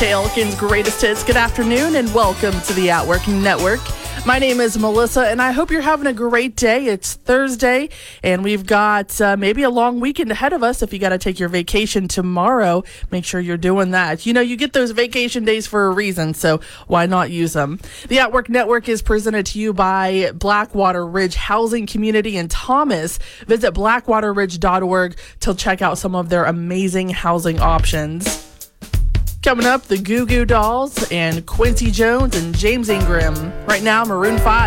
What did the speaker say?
Elkins Greatest Hits. Good afternoon and welcome to the At Work Network. My name is Melissa and I hope you're having a great day. It's Thursday and we've got maybe a long weekend ahead of us. If you got to take your vacation tomorrow, make sure you're doing that. You know, you get those vacation days for a reason, so why not use them? The At Work Network is presented to you by Blackwater Ridge Housing Community in Thomas. Visit blackwaterridge.org to check out some of their amazing housing options. Coming up, the Goo Goo Dolls and Quincy Jones and James Ingram. Right now, Maroon 5.